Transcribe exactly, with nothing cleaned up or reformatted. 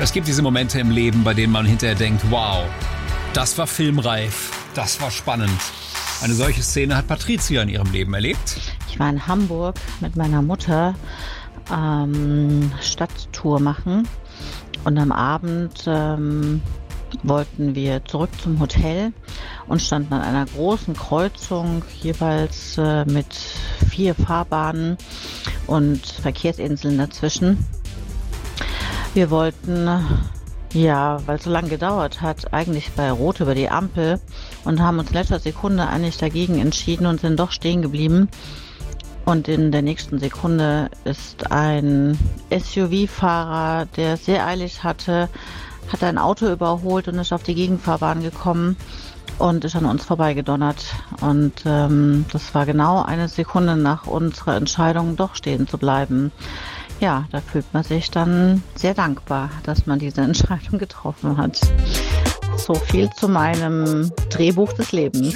Es gibt diese Momente im Leben, bei denen man hinterher denkt, wow, das war filmreif, das war spannend. Eine solche Szene hat Patricia in ihrem Leben erlebt. Ich war in Hamburg mit meiner Mutter ähm, Stadttour machen und am Abend ähm, wollten wir zurück zum Hotel und standen an einer großen Kreuzung, jeweils äh, mit vier Fahrbahnen und Verkehrsinseln dazwischen. Wir wollten, ja, weil es so lange gedauert hat, eigentlich bei Rot über die Ampel und haben uns in letzter Sekunde eigentlich dagegen entschieden und sind doch stehen geblieben. Und in der nächsten Sekunde ist ein S U V-Fahrer, der es sehr eilig hatte, hat ein Auto überholt und ist auf die Gegenfahrbahn gekommen und ist an uns vorbeigedonnert. Und ähm, das war genau eine Sekunde nach unserer Entscheidung, doch stehen zu bleiben. Ja, da fühlt man sich dann sehr dankbar, dass man diese Entscheidung getroffen hat. So viel zu meinem Drehbuch des Lebens.